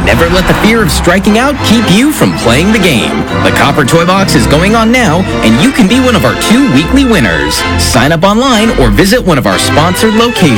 Never let the fear of striking out keep you from playing the game. The Copper Toy Box is going on now, and you can be one of our 2 weekly winners. Sign up online or visit one of our sponsored locations.